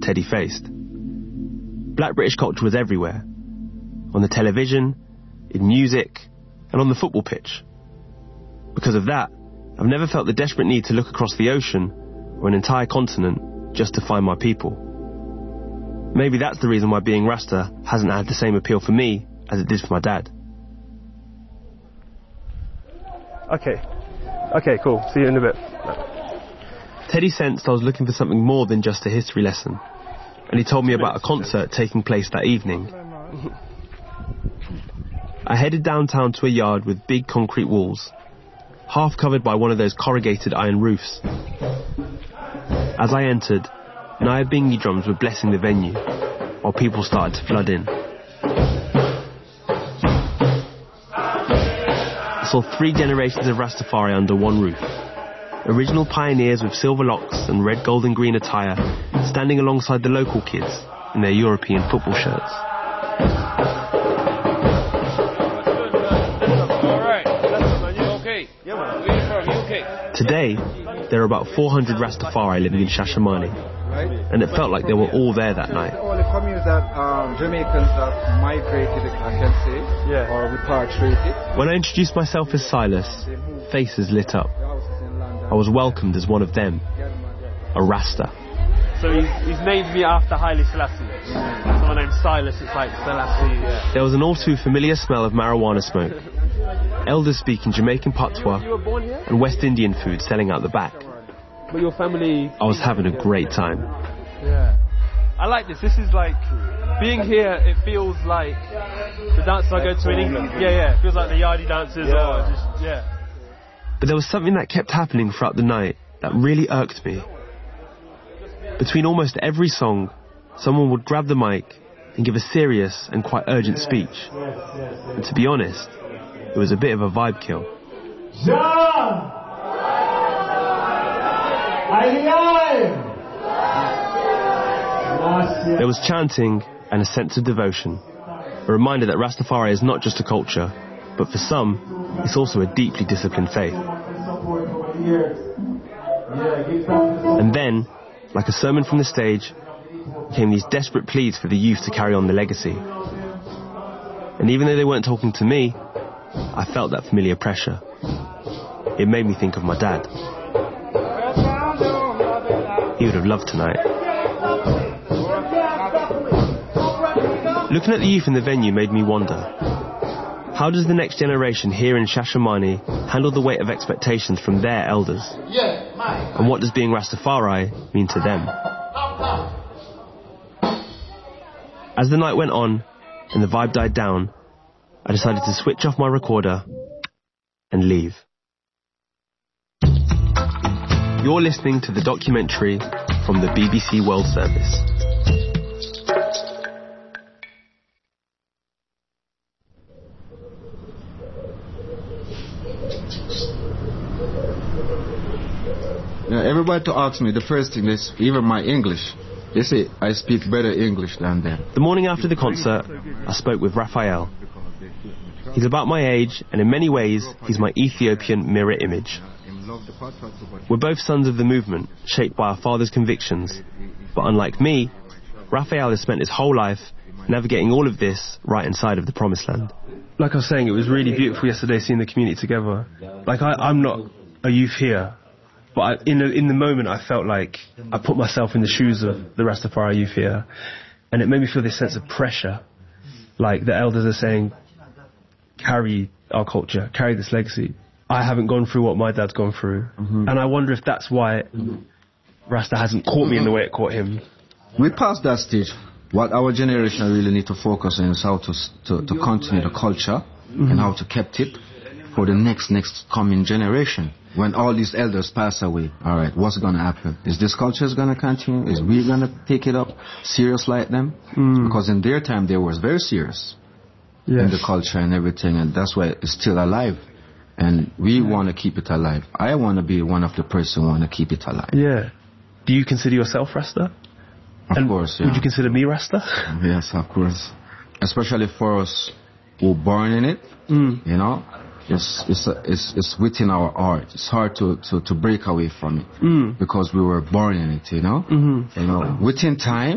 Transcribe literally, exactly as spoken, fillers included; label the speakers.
Speaker 1: Teddy faced. Black British culture was everywhere. On the television, in music, and on the football pitch. Because of that, I've never felt the desperate need to look across the ocean or an entire continent just to find my people. Maybe that's the reason why being Rasta hasn't had the same appeal for me as it did for my dad. Okay. Okay, cool. See you in a bit. Teddy sensed I was looking for something more than just a history lesson, and he told me about a concert taking place that evening. I headed downtown to a yard with big concrete walls, half covered by one of those corrugated iron roofs. As I entered, Naya Bingi drums were blessing the venue, while people started to flood in. I saw three generations of Rastafari under one roof. Original pioneers with silver locks and red, gold and green attire, standing alongside the local kids in their European football shirts. Today, there are about four hundred Rastafari living in Shashamane, and it felt like they were all there that night.
Speaker 2: All the communes that um, Jamaicans have migrated, I can say, yeah. or repatriated.
Speaker 1: When I introduced myself as Silas, faces lit up. I was welcomed as one of them, a Rasta.
Speaker 3: So he's, he's named me after Haile Selassie. Mm. So my name's Silas, it's like Selassie, yeah.
Speaker 1: There was an all too familiar smell of marijuana smoke. Elders speaking Jamaican patois and West Indian food selling out the back.
Speaker 3: But your family...
Speaker 1: I was having a great time.
Speaker 3: Yeah. I like this. This is like... Being here, it feels like the dances I go to in England. Yeah, yeah. It feels like the yardie dances yeah. or just... Yeah.
Speaker 1: But there was something that kept happening throughout the night that really irked me. Between almost every song, someone would grab the mic and give a serious and quite urgent speech. And to be honest, it was a bit of a vibe kill. There was chanting and a sense of devotion, a reminder that Rastafari is not just a culture, but for some, it's also a deeply disciplined faith. And then, like a sermon from the stage, came these desperate pleas for the youth to carry on the legacy. And even though they weren't talking to me, I felt that familiar pressure. It made me think of my dad. He would have loved tonight. Looking at the youth in the venue made me wonder, how does the next generation here in Shashamane handle the weight of expectations from their elders? And what does being Rastafari mean to them? As the night went on and the vibe died down, I decided to switch off my recorder and leave. You're listening to the documentary from the B B C World Service.
Speaker 2: Yeah, everybody to ask me, the first thing is, even my English, they say I speak better English than them.
Speaker 1: The morning after the concert, I spoke with Raphael. He's about my age, and in many ways, he's my Ethiopian mirror image. We're both sons of the movement, shaped by our father's convictions. But unlike me, Raphael has spent his whole life navigating all of this right inside of the promised land. Like I was saying, it was really beautiful yesterday seeing the community together. Like, I, I'm not a youth here, but I, in, the, in the moment I felt like I put myself in the shoes of the Rastafari youth here, and it made me feel this sense of pressure. Like the elders are saying, carry our culture, carry this legacy. I haven't gone through what my dad's gone through. Mm-hmm. And I wonder if that's why Rasta hasn't caught me in the way it caught him.
Speaker 2: We passed that stage. What our generation really need to focus on is how to to, to continue the culture mm-hmm. and how to keep it for the next next coming generation. When all these elders pass away, all right, what's going to happen? Is this culture going to continue? Is we going to take it up serious like them? Mm. Because in their time, they were very serious yes. in the culture and everything, and that's why it's still alive. And we yeah. want to keep it alive. I want to be one of the person who want to keep it alive.
Speaker 1: Yeah. Do you consider yourself Rasta?
Speaker 2: Of
Speaker 1: and
Speaker 2: course, yeah.
Speaker 1: Would you consider me Rasta?
Speaker 2: Yes, of course. Especially for us who were born in it, mm. you know. It's it's, a, it's it's within our heart. It's hard to, to, to break away from it mm. because we were born in it, you know. Mm-hmm. You know, within time.